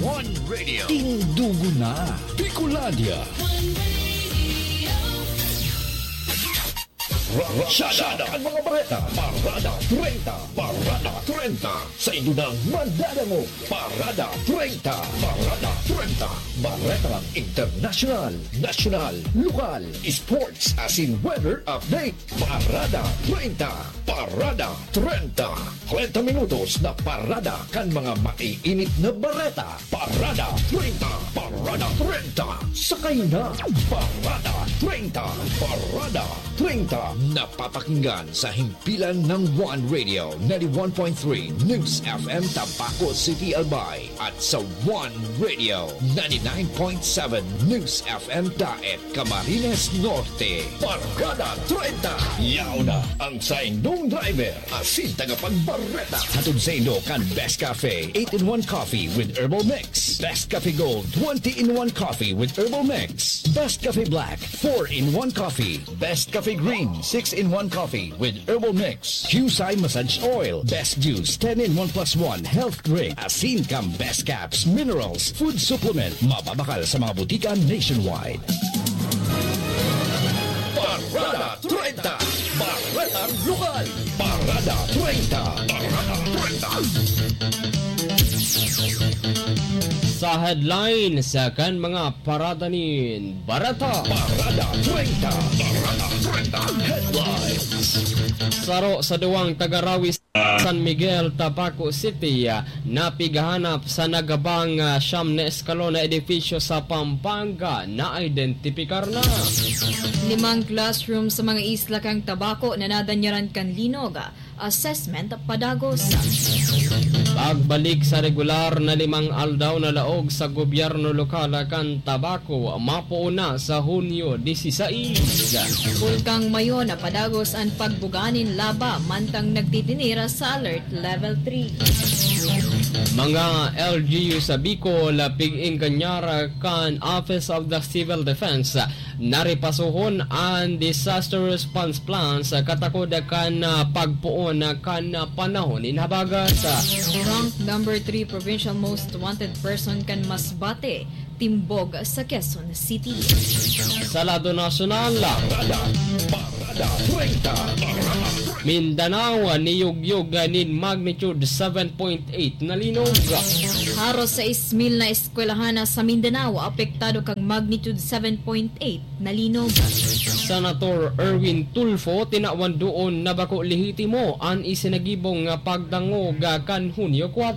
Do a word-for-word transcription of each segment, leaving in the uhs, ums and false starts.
One Radio. Tindugo na. Bicolania. Rasyada ang mga bareta. Parada treinta. Parada treinta. Sa Indunang Mandadango. Parada treinta. Parada treinta. Bareta International, National, Lokal, Sports as in weather update. Parada treinta. Parada treinta. treinta minutos na parada kan mga maiinit na bareta. Parada treinta. Parada treinta. Sakay na. Parada treinta. Parada treinta. Napapakinggan sa himpilan ng One Radio ninety-one point three News F M Tabaco City, Albay at sa One Radio ninety-nine point seven News F M Daet, Camarines Norte. Parada treinta. Yaw na ang sa indong driver asin tagapagbareta. Hatod sa indo kan Best Cafe eight in one coffee with herbal mix. Best Cafe Gold twenty in one coffee with herbal mix. Best Cafe Black four in one coffee. Best Cafe Green six in one coffee with herbal mix. Qsai Massage Oil. Best Juice ten in one plus one health drink. Asin Cam Best Caps Minerals Food Supplement. Mababakal sa mga butika nationwide. Parada treinta. Parada Lokal. Parada treinta. Parada treinta. Sa headline sa kan mga parada ni Barata. Parada treinta. Parada treinta. Headlines. Saro sa duwang Tagarawi San Miguel, Tabaco City, napigahanap sa nagabang uh, siyam na eskalon na edifisyo sa Pampanga na identifikar na. Limang classroom sa mga isla kang Tabaco na nadanyaran kan linog. Assessment padagos. Pagbalik sa regular na limang aldaw na laog sa gobyerno lokal kan Tabaco, mapuuna sa Hunyo disisays. Pulkang mayon na padagos ang pagbuganin laba mantang nagtitinira sa alert level three. Mga L G U sa Bicol, pig-ing kanyara kan Office of the Civil Defense, naripasuhon ang disaster response plans katakod kan pagpuon kan panahon inhabagat. Rank number three provincial most wanted person kan Masbate, Timbog sa Quezon City. Sa lado nasyonal, Parada treinta. Mindanao niyugyug nin magnitude seven point eight na linog. Haros sa ismil na eskwelahan sa Mindanao apektado kang magnitude seven point eight na linog. Senator Erwin Tulfo tinawan doon na bako lehitimo ang isinagibong pagdangog kan Hunyo four.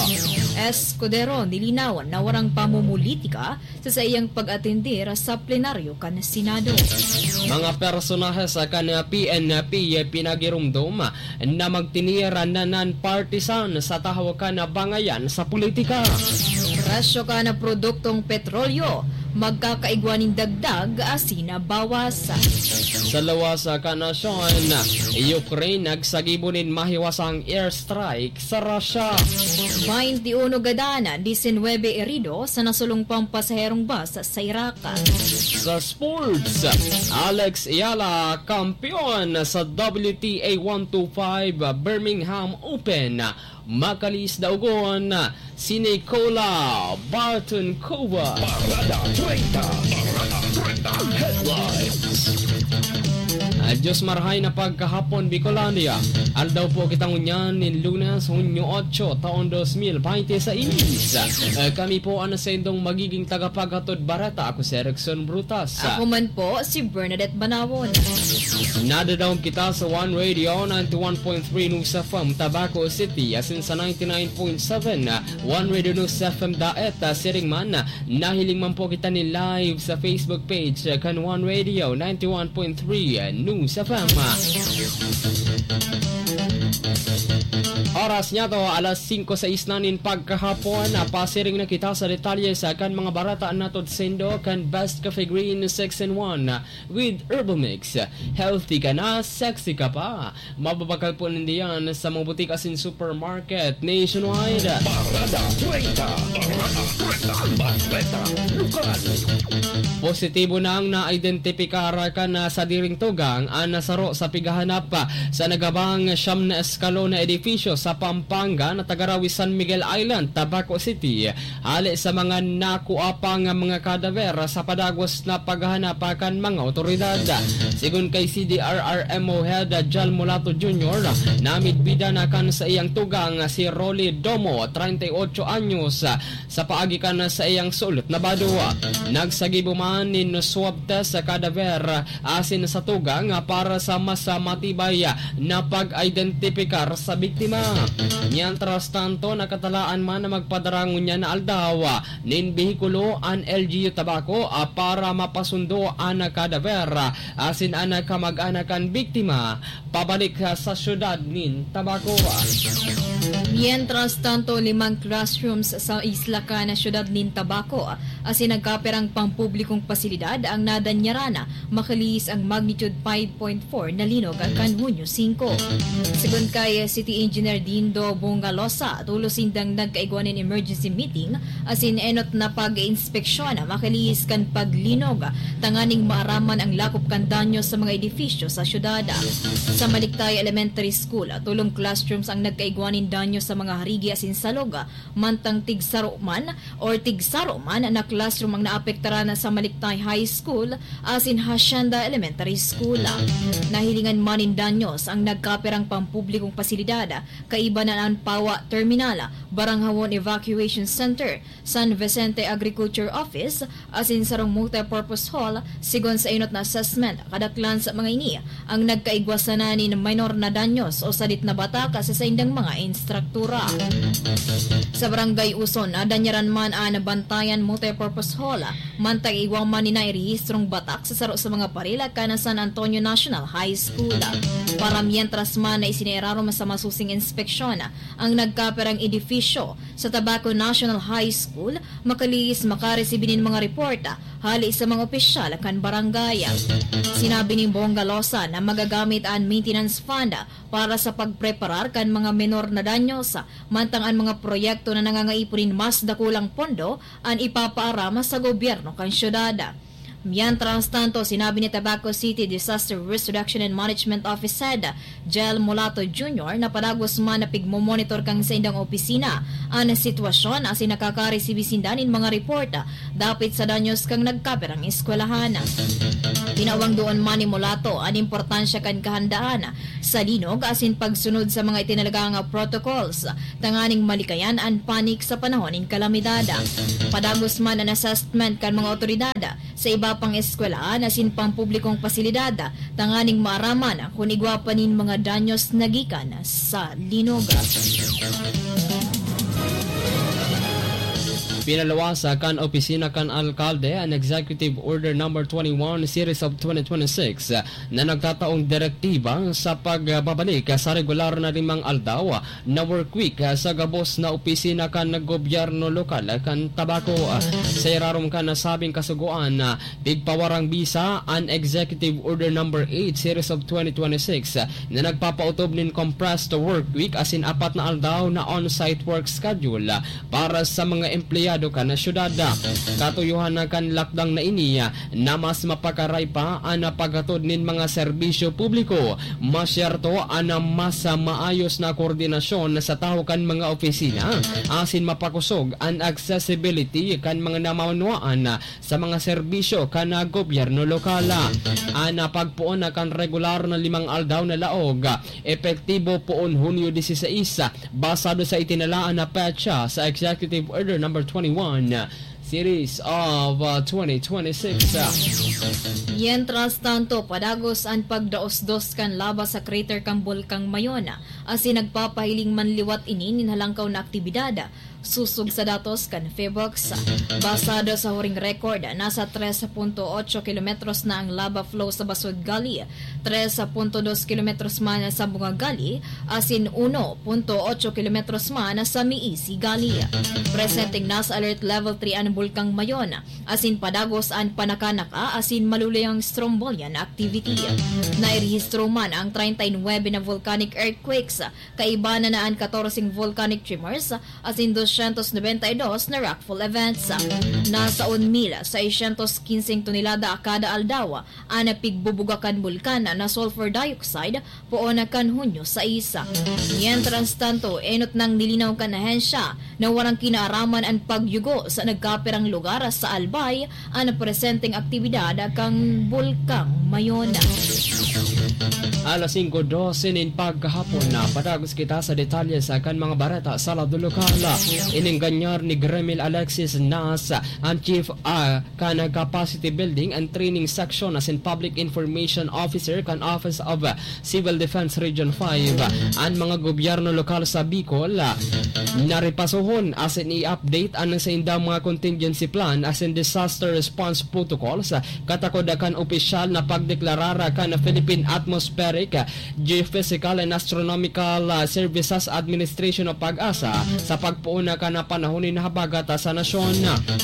Escudero nilinawan na warang pamumulitika sa sa iyang pag-atendir sa plenaryo kan Senado. Mga personahe sa kan P N P pinagirumdum na magtinira na non-partisan sa tahawakan na bangayan sa politika. Presyo ka na produktong petrolyo, magkakaigwaning dagdag asina bawas. Sa lawas ka nasyon, Ukraine nagsagibunin mahiwasang airstrike sa Russia. twenty-one gadana, nineteen herido sa nasulong pang pasaherong bus sa Iraq. Sa sports, Alex Ayala kampiyon sa W T A one twenty-five Birmingham Open. Makalis daugon si Nicola Bartonkova. Parada treinta. Parada treinta. Headlines. Diyos marhay na pagkahapon Bicolania. Aldaw po kitang unyan ni Lunes, Hunyo eight, taon twenty twenty-six. Uh, kami po ang nasendong magiging tagapaghatod barata. Ako si Erickson Brutas. Ako man po si Bernadette Banawon. Nadadaw kita sa One Radio ninety-one point three News F M Tabaco City, asin sa ninety-nine point seven One Radio News F M Daet Siring man. Nahiling man po kita ni live sa Facebook page kan One Radio ninety-one point three News F M. Oras niya to alas five sa isnanin pagkahapon. Pasiring na kita sa detalye sa kan mga barata natod sendo kan Best Cafe Green six in one with herbal mix. Healthy ka na, sexy ka pa. Mababakal po nindiyan sa mga butika sin supermarket nationwide. Parada treinta. Parada treinta. Bareta Lokal. Positibo na ang na-identifikar ka na sa diring tugang ang nasaro sa pigahanap sa nagabang siyam na eskalon na edifisyo sa sa Pampanga na tagarawi San Miguel Island, Tabaco City. Hali sa mga nakuapang mga kadaver sa padagos na paghahanap kan mga otoridad. Sigun kay C D R R M O Head Jal Mulato Junior, namidbida na kan sa iyang tugang si Rolly Domo, thirty-eight anyos, sa paagikan sa iyang sulot na badua. Nagsagibuman nin swab test sa kadaver asin sa tugang para sa mas matibay na pag-identifikar sa biktima. Mientras tanto, nakatalaan man na magpadarangon niya na aldaw nin behikulo an L G U Tabaco para mapasundo ang kadaver asin ang kamag-anakan biktima pabalik sa syudad nin Tabaco. Mientras tanto, limang classrooms sa Isla Cana, syudad nin Tabaco, asin nagkaperang pampublikong pasilidad ang nadanyarana makalis ang magnitude five point four na linog kan Hunyo five. Sigun kay City Engineer Dindo Bongalosa, tulosindang nagkaigwanin emergency meeting asin enot na pag-inspeksyon makalis kan paglinog tanganing maaraman ang lakop kan danyo sa mga edifisyo sa syudad. Sa Maliktay Elementary School, tulong classrooms ang nagkaigwanin danyo sa mga harigi asin saloga, mantang tigsaro man or tigsaro man na classroom ang naapektaran sa Maliktay High School asin Hacienda Elementary School. Nahilingan manin danyos ang nagkaperang pampublikong pasilidad, kaiba na ang Pawa Terminal, Baranghawon Evacuation Center, San Vicente Agriculture Office, asin sarong multi-purpose hall. Sigon sa inot na assessment, kadaklan sa mga ini ang nagkaigwasanan ni minor na danyos o salit na bata kasi sa indang mga instruktura. Sa Barangay Uson, adanyaran man ang Bantayan Multipurpose Hall, mantang iwang man ni na irehistrong batak sa saro sa mga parila kana San Antonio National High School. Para mientras man na isineraro sa masusing inspeksyon ang nagkaperang edifisyo sa Tabaco National High School, makalis makaresibinin mga reporta hali sa mga opisyal kan barangay. Sinabi ni Bongalosa na magagamit ang maintenance fund para sa pagpreparar kan mga menor na danyos, mantang ang mga proyekto na nangangaipunin mas dakulang pondo ang ipapaarama sa gobyerno kan syudad. Mientras tanto, sinabi ni Tabaco City Disaster Risk Reduction and Management Office Head Jel Mulato Junior na padagos man na pigmomonitor kang sa indang opisina ang sitwasyon asin nakakaresibisidanin mga reporta dapit sa danyos kang nagkaperang eskwelahan. Tinawang doon man ni Mulato ang importansya kan kahandaan sa linog asin pagsunod sa mga itinalagang protocols tanganing malikayan ang panik sa panahon ng kalamidad. Padagos man ang assessment kan mga otoridad sa iba pang eskwelahan asin pang publikong pasilidad tanganing maaraman kung igwapanin mga danyos nagikan sa linog. Pinalawasa kan opisina kan alkalde ang Executive Order number twenty-one series of twenty twenty-six na nagtataong direktiba sa pagbabalik sa regular na limang aldaw na work week sa gabos na opisina kan gobyerno lokal kan Tabaco. Sa irarom kan nasabing kasuguan na pigpawarang bisa ang Executive Order number eight series of twenty twenty-six na nagpapautob nin compressed work week asin apat na aldaw na on-site work schedule para sa mga empleyado ka na syudad. Katuyuhan na kan lakdang na iniya na mas mapakaray pa ang paghatod nin mga serbisyo publiko, masyerto ang mas maayos na koordinasyon sa tao kan mga opisina asin mapakusog ang accessibility kan mga namanuaan sa mga serbisyo kan gobyerno lokal. Ang pagpuon na kan regular na limang aldaw na laog epektibo poon Hunyo sixteen basado sa itinalaan na petsa sa Executive Order number twenty-one series of uh, twenty twenty-six. Mientras tanto, padagos ang pagdaos-dos kan laba sa crater kang Bulkang Mayona asin nagpapahiling manliwat ini ninhalangkaw na aktibidad susug sa datos kan Febox. Basado sa huring record, nasa three point eight kilometros na ang lava flow sa Basod Gully, three point two kilometros man sa Bunga Gully, asin one point eight kilometros man sa Miisi Gully. Presenting nasa alert level three ang Bulkang Mayon asin padagos an panakanaka asin malulayang strombolian activity. Nairehistro man ang thirty-nine na volcanic earthquakes, kaiba na naan fourteen volcanic tremors asin two hundred ninety-two na rockfall events. Nasa one thousand six hundred fifteen tonelada kada aldaw ang pigbubugakan bulkan na sulfur dioxide poon kan Hunyo sa isa. Mientras tanto, enot nang nilinaw kan ahensya na warang kinaaraman ang pagyugo sa nagkapirang lugar sa Albay ang presenteng aktibidad kang Bulkang Mayon. Alas five twelve nin pagkahapon na padagos kita sa detalye sa kan mga barata sa lado lokal. Ining ganyar ni Gremil Alexis Nas, ang Chief uh, kan Capacity Building and Training Section as in Public Information Officer kan Office of uh, Civil Defense Region five. Ang mga gobyerno lokal sa Bicol uh, naripasuhon as in i-update anang sa indang mga contingency plan as in disaster response protocols uh, katakod kan opisyal na pagdeklarara kan Philippine Atmospheric, uh, Geophysical and Astronomical uh, Services Administration o PAGASA sa pagpuuna ka na panahonin na habagat sa nasyon.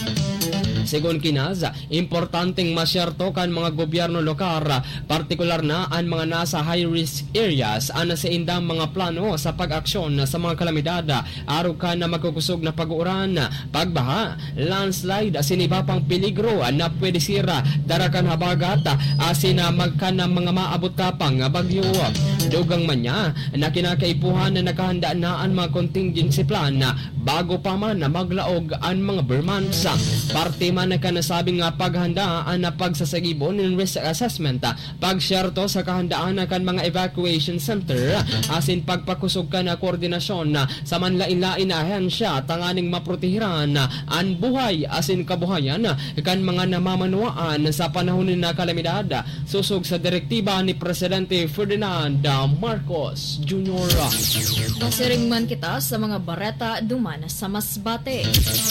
Sigon kinaz, importanteng masyerto kan mga gobyerno lokal, partikular na ang mga nasa high-risk areas ana sa indang mga plano sa pag-aksyon sa mga kalamidad, araw ka na magkukusog na pag-uuran, pagbaha, landslide, asin iba pang peligro na pwede sira, darakan habagat, asin magkan ng mga maabot kapang bagyo. Dugang man niya na kinakaipuhan na nakahandaan na ang mga contingency plan bago pa man na maglaog ang mga Burmans. Parte man na kanasabing nga paghandaan na pagsasagibon in risk assessment, pagsyerto sa kahandaan na kan mga evacuation center, asin pagpakusog ka na koordinasyon sa manlain-lain na ahensya tanganing maprotehiran ang buhay asin kabuhayan kan mga namamanuaan sa panahon na kalamidad, susog sa direktiba ni Presidente Ferdinand Marcos Junior Masiring man kita sa mga bareta duman sa Masbate.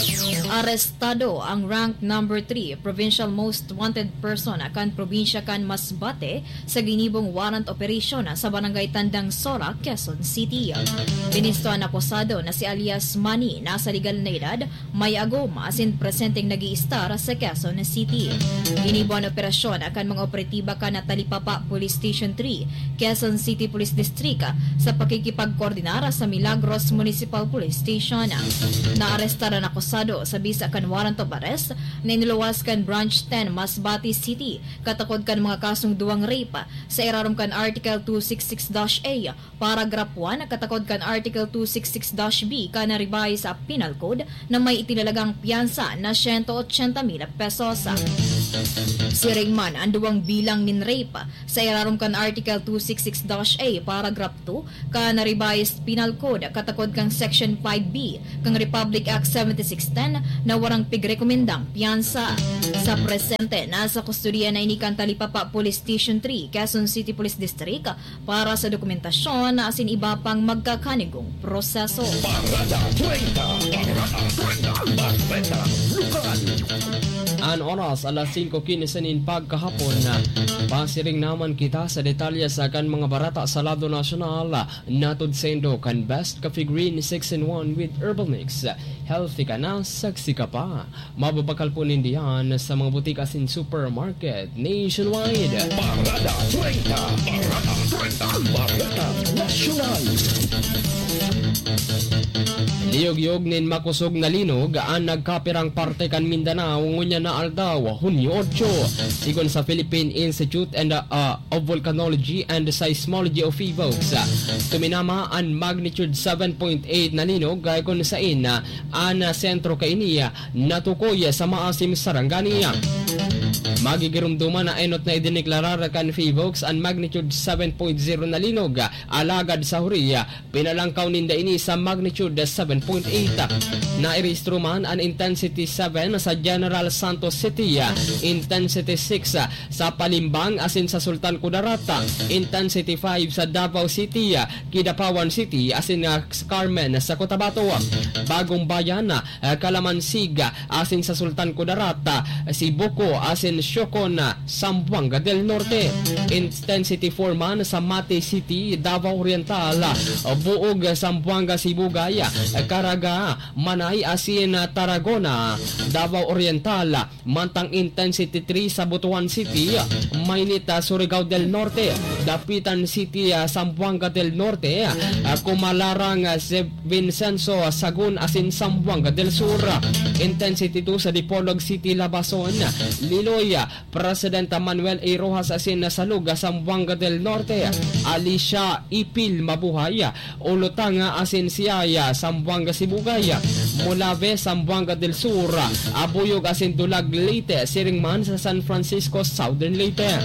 Arestado ang rank number three provincial most wanted person akan probinsya kan Masbate sa ginibong warrant operation sa barangay Tandang Sora, Quezon City. Binisto ang akusado na si alias Manny, nasa legal na edad, may agom asin presenteng nag-i-star sa Quezon City. Ginibo ang operasyon akan mga operatiba kan na Talipapa Police Station three, Quezon City Police District sa pakikipagkoordinar sa Milagros Municipal Police Station. Naarestara ang akusado sa bisa kan warrant of arrest na iniluwas kan Branch ten Masbate City katakod kan mga kasong duwang rape sa irarom kan Article two sixty-six A, Paragraph one katakod kan Article two sixty-six B ka na revise sa Penal Code na may itinalagang piyansa na one hundred eighty mil pesos. Si Ringman ang duwang bilang nin rape sa irarom kan Article two sixty-six A, Paragraph two ka na revised Penal Code katakod kang Section five B kang Republic Act seventy-six ten na warang pigrekomendang piyansa. Sa presente, nasa kustodiya na inikan Talipapa Police Station three, Quezon City Police District para sa dokumentasyon na asin iba pang magkakanigong proseso. Parada thirty, Parada thirty, Bareta Lokal. An oras alas five quince pagkahapon na pasiring naman kita sa detalye sa kan mga barata sa lado nasyonal, natod sendo kan Best Coffee Green six in one with Herbal Mix. Healthy ka na, sexy ka pa. Mababakal po nindiyan sa mga butika sin supermarket nationwide. Parada thirty, Parada thirty, Bareta Nasyonal. Liyog-yog nin makusog na linog ang nagkapirang parte kan Mindanao ngunya na aldaw Hunyo eight. Sigon sa Philippine Institute and uh, of Volcanology and Seismology of Phoenix, tuminama ang magnitude seven point eight na linog gaya kung sain na ang sentro kainiya natukoy sa maasim Sarangani. Magigirumduman na enot na idiniklarar kan Phoenix ang magnitude seven point zero na linog alagad sa Huriya, pinalangkaw ninda ini sa magnitude seven point eight. Nairehistro man ang intensity seven sa General Santos City, intensity six sa Palimbang asin sa Sultan Kudarat, intensity five sa Davao City, Kidapawan City asin sa Carmen sa Cotabato, Bagong Bayan, Kalamansig asin sa Sultan Kudarat, Sibuko asin asin Siocon, Zamboanga del Norte. Intensity four man sa Mate City, Davao Oriental, Buog, Zamboanga, Sibugay, Caraga, Manay asin Tarragona, Davao Oriental. Mantang intensity three sa Butuan City, Maynita, Surigao del Norte, Dapitan City, Zamboanga del Norte, Kumalarang, Vincenzo, Sagun asin Zamboanga del Sur. Intensity two sa Dipolog City, Labason, Liloy, President Manuel A. Rojas asin Salug, Zamboanga del Norte, Alicia Ipil, Mabuhay, Ulutanga asin Siaya, Zamboanga, Sibugay, Mulave, Zamboanga del Sur, Abuyog asin Dulag, Leyte, Siringman sa San Francisco, Southern Leyte.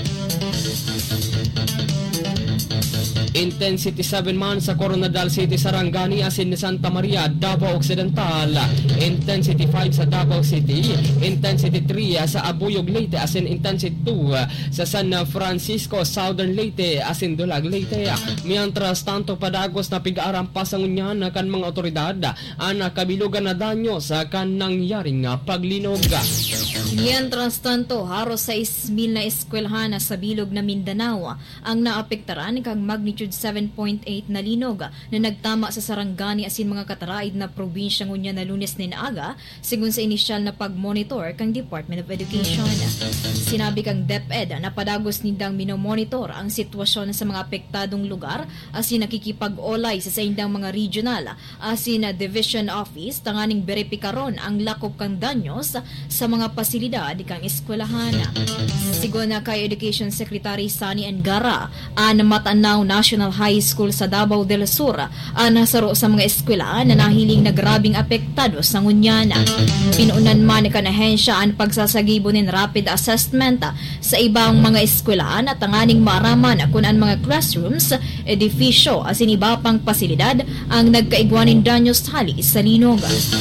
Intensity seven man sa Coronadal City, Sarangani asin Santa Maria, Davao Occidental. Intensity five sa Davao City. Intensity three sa Abuyog, Leyte asin Intensity two sa San Francisco, Southern Leyte asin Dulag, Leyte. Mientras tanto, padagos na pig-aarampas ang unyan kan mga otoridad ang kabilugan na danyo sa kan nangyaring paglinog. Mientras tanto, haros sa ismil na eskwelahan sa bilog na Mindanao ang naapektaran kang magnitude seven point eight na linog na nagtama sa Sarangani asin mga kataraid na probinsyang unya na Lunes na inaaga, sigun sa inisyal na pag-monitor kang Department of Education. Sinabi kang DepEd na padagos nindang minomonitor ang sitwasyon sa mga apektadong lugar asin nakikipag-olay sa saindang mga regional asin division office tanganing beripikaron ang lakop kang danyos sa mga pasilidad kang eskwelahan. Sigon na kay Education Secretary Sani Engara, ang Matanaw National High School sa Davao del Sur, ang nasaro sa mga eskwelahan na nahiling na grabing apektado sa ngunyana. Pinuunan man ni kanahensya ang pagsasagibo ng rapid assessment sa ibang mga eskwelahan at tanganing maaraman kung ang mga classrooms, edifisyo asin iba pang pasilidad ang nagkaigwanin danyos hali sa linog.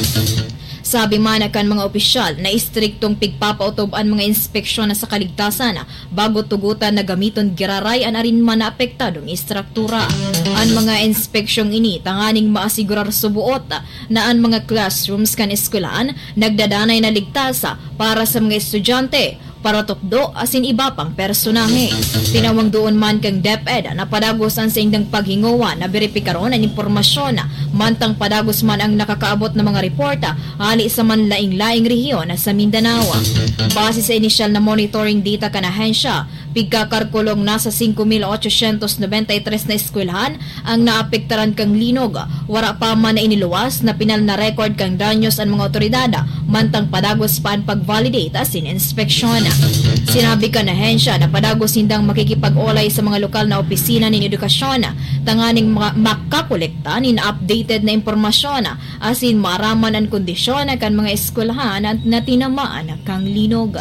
Sabi man kan mga opisyal na istriktong pigpapautob ang mga inspeksyon na sa kaligtasan bago tugutan na gamiton giraray an arin man na apektadong istruktura. Ang mga inspeksyong ini tanganing maasigurar subuot na ang mga classrooms kan eskwelahan nagdadanay na ligtas para sa mga estudyante, para tukdo asin iba pang personahe. Tinawang doon man kang DepEd na padagos ang sa indang paghingawa na beripikaron ang impormasyon mantang padagos man ang nakakaabot na mga reporta hali sa manlaing-laing rehiyon sa Mindanao. Base sa inisyal na monitoring data kanahensya, pigkakarkulong nasa five thousand eight hundred ninety-three na eskwelahan ang naapektaran kang linog. Wara pa man na iniluwas na pinal na record kang danyos ang mga otoridad mantang padagos pa ang pag-validate asin inspeksyon. Sinabi ka na hensya na padagos hindang makikipag-olay sa mga lokal na opisina ng edukasyon tanganing makakolekta nin updated na impormasyon asin maaraman ang kondisyon kan mga eskwelahan at natinamaan kang linog.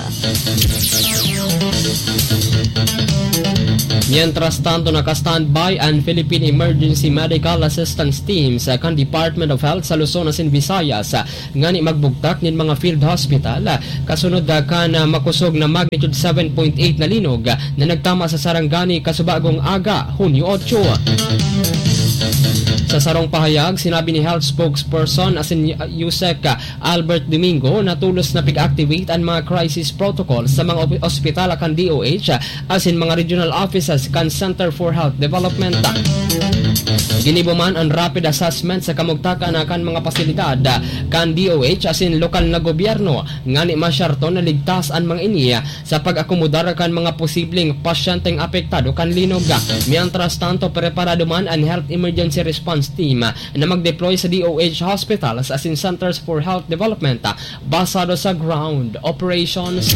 Mientras tanto, naka-standby ang Philippine Emergency Medical Assistance Team sa kan Department of Health sa Luzon asin Visayas ngani magbugtak nin mga field hospital kasunod kan makusog na magnitude seven point eight na linog na nagtama sa Sarangani kasubagong aga Hunyo eight. Sa sarong pahayag, sinabi ni health spokesperson asin Yusek Albert Domingo na tulos na pig-activate ang mga crisis protocol sa mga ospital kan D O H asin mga regional offices kan Center for Health Development. Ginibo man ang rapid assessment sa kamugtakan kan mga pasilidad kan D O H asin lokal na gobyerno ngani masyarto na ligtas ang mga iniya sa pag-akomodar kan mga posibleng pasyenteng apektado kan linog. Mientras tanto, preparado man ang Health Emergency Response Team na mag-deploy sa D O H hospitals asin Centers for Health Development basado sa ground operations.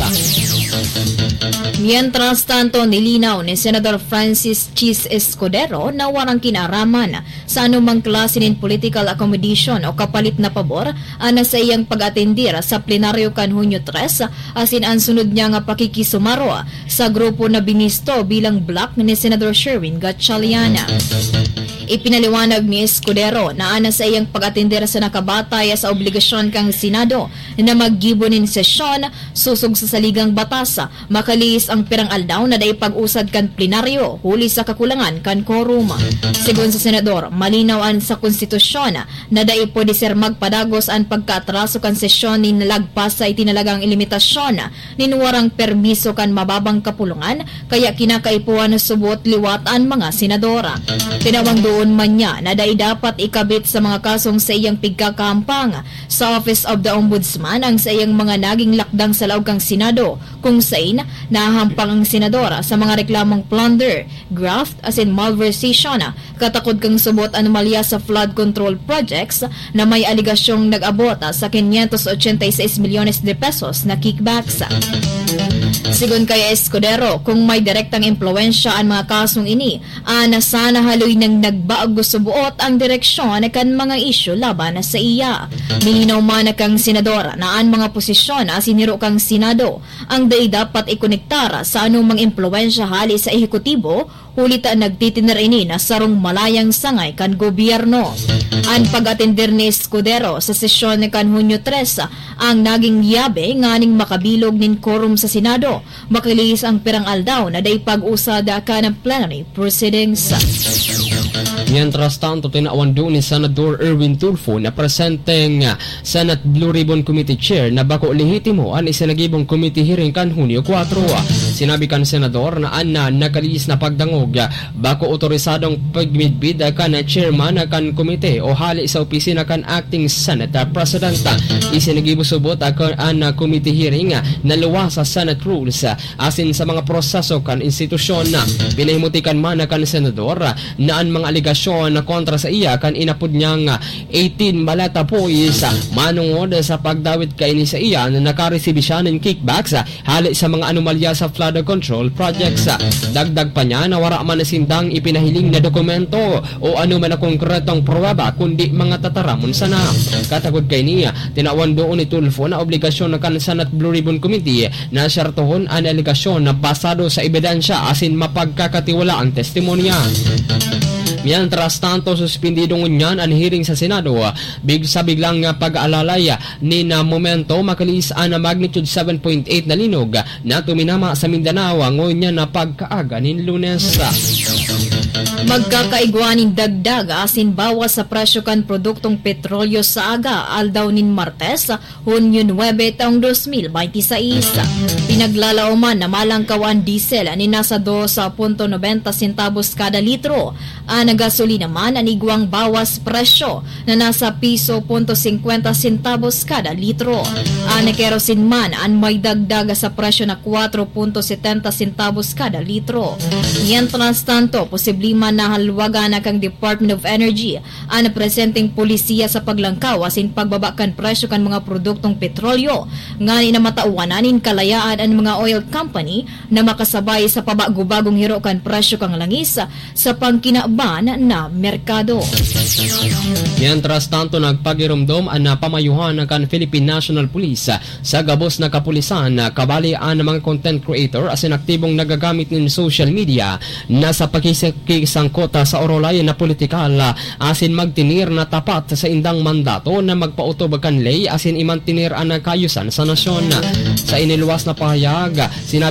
Mientras tanto, nilinaw ni Senator Francis Chis Escudero na warang kinaraman sa anumang klase ng political accommodation o kapalit na pabor ana sa iyang pag-atendir sa plenaryo kan Hunyo three asin ang sunod niya nga pakikisumaro sa grupo na binisto bilang block ni Senator Sherwin Gatchaliana. Ipinaliwanag ni Escudero na ana sa iyang pag-atender sa nakabatay sa obligasyon kang Senado na maggibonin sesyon susog sa saligang batas makalis ang pirang aldaw na day pag-usad kan plenaryo huli sa kakulangan kan quorum. Sigon sa senador, malinaw an sa konstitusyon na day pwede sir magpadagos ang pagkaatraso kan sesyon ni nalagpas sa itinalagang limitasyon ninwarang permiso kan mababang kapulungan kaya kinakaipuan na subot liwat ang mga senadora. Tinawang doon man niya na day dapat ikabit sa mga kasong sa iyang pigkakampang sa Office of the Ombudsman ang sa iyang mga naging lakdang sa laog kang Senado kung sain nahampang ang senadora sa mga reklamong plunder, graft as in malversation, katakod kang subot anomalya sa flood control projects na may aligasyong nag-abot sa quinientos ochenta y seis milyones de pesos na kickbacks. Sigon kay Escudero, kung may direktang impluensya ang mga kasong ini, ana sana haloy nang nagbago subuot ang direksyon kan mga isyu laban sa iya. Nihinaw man kang senadora na ang mga posisyon na siniro kang Senado ang day dapat ikonektar sa anumang impluensya hali sa ehekutibo hulita nagtitinar ini na sarong malayang sangay kan gobyerno. Ang pag-atender ni Escudero sa sesyon ni kan Hunyo tres ang naging yabe nganing makabilog nin quorum sa Senado makilis ang pirang aldaw na day pag-usad ka ng plenary proceedings. Mientras tanto, tinawan doon ni Senador Erwin Tulfo na presenteng Senate Blue Ribbon Committee Chair na bako lehitimo ang isinagibong committee hearing kan Hunyo four. Sinabi kan Senador na ana nakalis na pagdangog bako otorisadong pagmidbid kan chairman kan komite o hali sa opisina kan acting Senate President. Isinagibo subot ang committee hearing na luwas sa Senate rules asin sa mga proseso kan institusyon. Pinahimutikan man kan Senador na ang mga aligasyon na kontra sa iya kan inapod niyang eighteen malata pois manungod sa pagdawit kaini sa iya na nakareceive siya ng kickbacks hali sa mga anomalya sa flood control projects. Dagdag pa niya na wara man sindang ipinahiling na dokumento o ano man na konkretong pruweba kundi mga tataramon sana. Katagod kay niya, tinawan doon ni Tulfo na obligasyon na kan Senate Blue Ribbon Committee na syartohon ang aligasyon na basado sa ebidensya asin mapagkakatiwala ang testimonya. Mientras tanto, suspendidong unyan ang hearing sa Senado big sa biglang pag-aalalay ni na momento makalis na magnitude seven point eight na linog na tuminama sa Mindanao ngayon na pagkaaga ni Lunes. Magkakaigwaning dagdag asin bawas sa presyo kan produktong petrolyo sa aga aldaw nin Martes, Hunyo nine taong twenty twenty-six. Pinaglalauman na malangkawan diesel ni nasa two point ninety centavos kada litro. Ang gasolina naman ang igwang bawas presyo na nasa piso punto fifty centavos kada litro. Ang kerosene man ang may dagdag sa presyo na four point seventy centavos kada litro. Mientras tanto, posible man na halwaga na kang Department of Energy ang presenteng polisiya sa paglangkaw asin pagbabakan presyo kan mga produktong petrolyo ngani na matauwananin kalayaan ang mga oil company na makasabay sa pabagubagong hiro kan presyo kang langis sa pangkinaban na merkado. Mientras tanto, nagpagirumdom ang pamayuhan ng kan Philippine National Police sa gabos na kapulisan kabali ang mga content creator asin aktibong nagagamit ng social media na sa pagkisangkota sa orolay na politikal asin magtinir na tapat sa indang mandato na magpautob kan lay asin imantinir ang kayusan sa nasyon. Sa iniluwas na pahayag, sinabi